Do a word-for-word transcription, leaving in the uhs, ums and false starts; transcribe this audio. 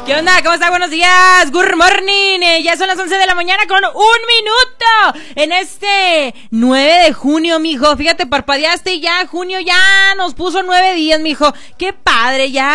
¿Qué onda? ¿Cómo está? Buenos días. Good morning. Eh, ya son las once de la mañana con un minuto. En este nueve de junio, mijo. Fíjate, parpadeaste y ya junio ya nos puso nueve días, mijo. Qué padre, ya.